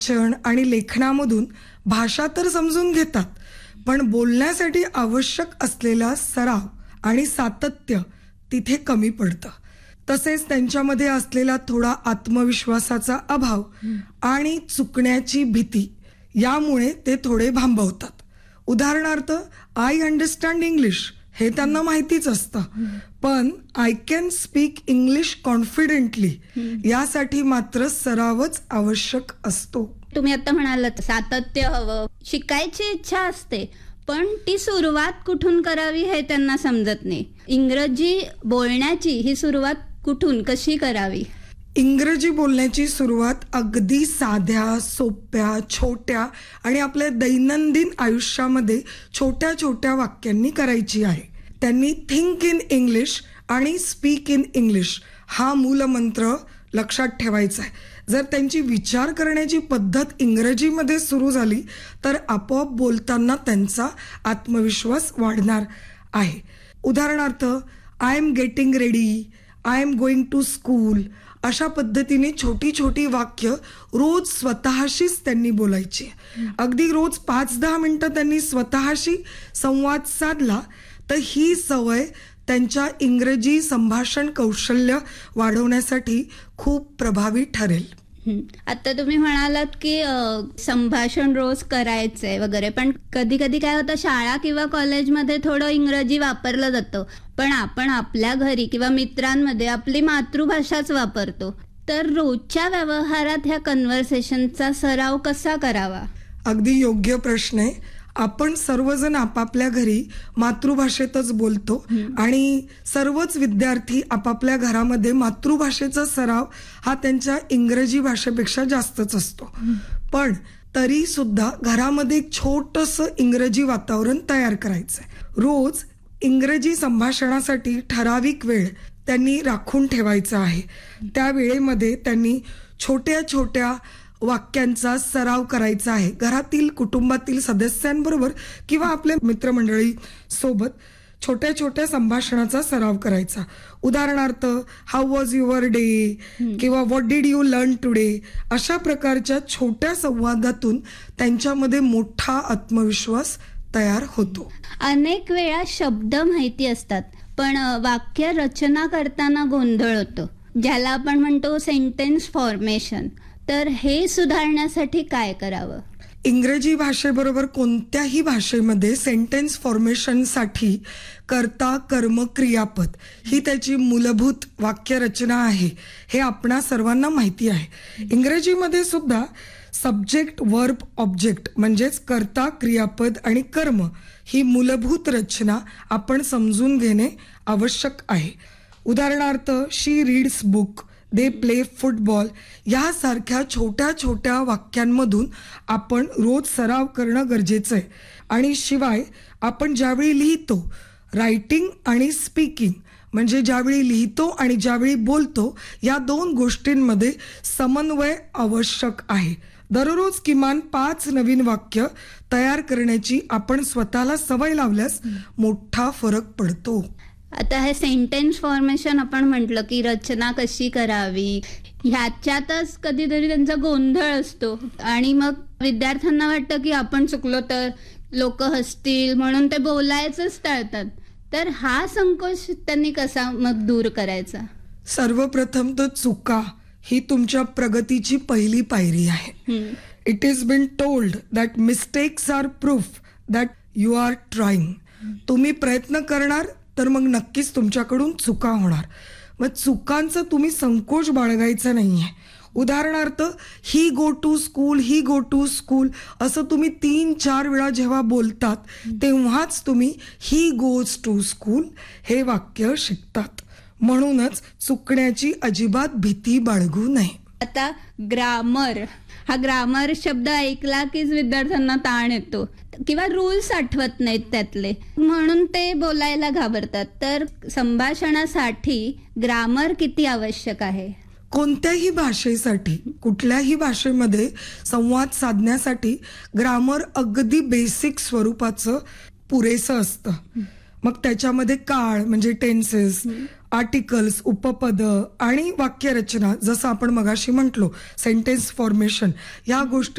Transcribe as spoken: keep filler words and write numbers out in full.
वाचन आणि लेखनामधून भाषा तर समजून घेतात, पण बोलण्यासाठी आवश्यक असलेला सराव आणि सातत्य तिथे कमी पडतं. तसेच त्यांच्यामध्ये असलेला थोडा आत्मविश्वासाचा अभाव आणि चुकण्याची भीती यामुळे ते थोडे भांबवतात. उदाहरणार्थ, आय अंडरस्टँड इंग्लिश हे त्यांना माहितीच असतं, पण I can speak English confidently यासाठी मात्र सरावच आवश्यक असतो. तुम्ही आता म्हणालात सातत्य हवं, शिकायची इच्छा असते, पण ती सुरुवात कुठून करावी हे त्यांना समजत नाही. इंग्रजी बोलण्याची ही सुरुवात कुठून कशी करावी? इंग्रजी बोलण्याची सुरुवात अगदी साध्या, सोप्या, छोट्या आणि आपल्या दैनंदिन आयुष्यामध्ये छोट्या छोट्या वाक्यांनी करायची आहे. त्यांनी थिंक इन इंग्लिश आणि स्पीक इन इंग्लिश हा मूलमंत्र लक्षात ठेवायचा आहे. जर त्यांची विचार करण्याची पद्धत इंग्रजीमध्ये सुरू झाली तर आपोआप बोलताना त्यांचा आत्मविश्वास वाढणार आहे. उदाहरणार्थ, I am getting ready, I am going to school अशा पद्धतीने छोटी छोटी वाक्य रोज स्वतःशीच त्यांनी बोलायची. अगदी रोज पाच दहा मिनिटं त्यांनी स्वतःशी संवाद साधला तर ही सवय त्यांच्या इंग्रजी संभाषण कौशल्य वाढवण्यासाठी खूप प्रभावी ठरेल. आता तुम्ही म्हणालात की संभाषण रोज करायचंय वगैरे, पण कधी कधी काय होतं, शाळा किंवा कॉलेजमध्ये थोडं इंग्रजी वापरलं जातं, पण आपण आपल्या घरी किंवा मित्रांमध्ये आपली मातृभाषाच वापरतो. तर रोजच्या व्यवहारात ह्या कन्व्हर्सेशनचा सराव कसा करावा? अगदी योग्य प्रश्न आहे. आपण सर्वजण आपापल्या घरी मातृभाषेतच बोलतो आणि सर्वच विद्यार्थी आपापल्या घरामध्ये मातृभाषेचा सराव हा त्यांच्या इंग्रजी भाषेपेक्षा जास्तच असतो. पण तरी सुद्धा घरामध्ये एक छोटंसं इंग्रजी वातावरण तयार करायचंय. रोज इंग्रजी संभाषणासाठी ठराविक वेळ त्यांनी राखून ठेवायचा आहे. त्या वेळेमध्ये त्यांनी छोट्या छोट्या वाक्यांचा सराव करायचा आहे. घरातील कुटुंबातील सदस्यांबरोबर किंवा आपल्या मित्रमंडळी सोबत छोट्या छोट्या संभाषणाचा सराव करायचा. उदाहरणार्थ, हाऊ वॉज युअर डे किंवा what did you learn today अशा प्रकारच्या छोट्या संवादातून त्यांच्यामध्ये मोठा आत्मविश्वास तयार होतो. अनेक वेळा शब्द माहिती असतात, पण वाक्य रचना करताना गोंधळ होतो, ज्याला आपण म्हणतो सेंटेन्स फॉर्मेशन. तर हे सुधारण्यासाठी काय करावं? इंग्रजी भाषेबरोबर कोणत्याही भाषेमध्ये सेंटेन्स फॉर्मेशनसाठी कर्ता, कर्म, क्रियापद ही त्याची मूलभूत वाक्यरचना आहे हे आपणा सर्वांना माहिती आहे. इंग्रजीमध्ये सुद्धा सब्जेक्ट, वर्ब, ऑब्जेक्ट म्हणजेच कर्ता, क्रियापद आणि कर्म ही मूलभूत रचना आपण समजून घेणे आवश्यक आहे. उदाहरणार्थ, शी reads book, they play football यासारख्या छोट्या छोट्या वाक्यांमधून आपण रोज सराव करणं गरजेचं आहे. आणि शिवाय आपण ज्यावेळी लिहितो, रायटिंग आणि स्पीकिंग म्हणजे ज्यावेळी लिहितो आणि ज्यावेळी बोलतो या दोन गोष्टींमध्ये समन्वय आवश्यक आहे. दररोज किमान पाच नवीन वाक्य तयार करण्याची आपण स्वतःला सवय लावल्यास मोठा फरक पडतो. आता हे सेंटेन्स फॉर्मेशन आपण म्हटलं की रचना कशी करावी, ह्याच्यातच कधीतरी त्यांचा गोंधळ असतो आणि मग विद्यार्थ्यांना वाटतं की आपण चुकलो तर लोक हसतील म्हणून ते बोलायचंच टाळतात. तर हा संकोच त्यांनी कसा मग दूर करायचा? सर्वप्रथम तर चुका ही तुमच्या प्रगतीची पहिली पायरी आहे. It is bin told that mistakes R proof that you R trying. तुम्ही प्रयत्न करणार तर मग नक्कीच तुमच्याकडून चुका होणार. मग चुकांचा तुम्ही संकोच बाळगायचा नाहीये. उदाहरणार्थ, ही go to school, he go to school असं तुम्ही तीन चार वेळा जेव्हा बोलतात तेव्हाच तुम्ही ही गोज टू स्कूल हे वाक्य शिकतात. म्हणूनच चुकण्याची अजिबात भीती बाळगू नये. आता ग्रामर हा ग्रामर शब्द ऐकला कीच विद्यार्थ्यांना ताण येतो किंवा रूल्स आठवत नाहीत त्यातले, म्हणून ते बोलायला घाबरतात. तर संभाषणासाठी ग्रामर किती आवश्यक आहे? कोणत्याही भाषेसाठी, कुठल्याही भाषेमध्ये संवाद साधण्यासाठी ग्रामर अगदी बेसिक स्वरूपाचं पुरेसं असतं. मग त्याच्यामध्ये काळ म्हणजे टेन्सेस, आर्टिकल्स, उपपद आणि वाक्यरचना, जसं आपण मगाशी म्हटलो सेंटेन्स फॉर्मेशन, या गोष्टी